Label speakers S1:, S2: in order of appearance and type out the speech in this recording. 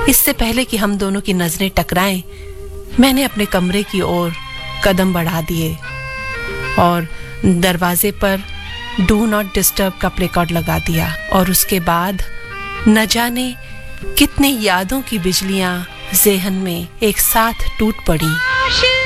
S1: इससे पहले कि हम दोनों की नजरें टकराएं, मैंने अपने कमरे की ओर कदम बढ़ा दिए और दरवाजे पर डू नॉट डिस्टर्ब का प्लेकार्ड लगा दिया। और उसके बाद न जाने कितने यादों की बिजलियां ज़ेहन में एक साथ टूट पड़ी।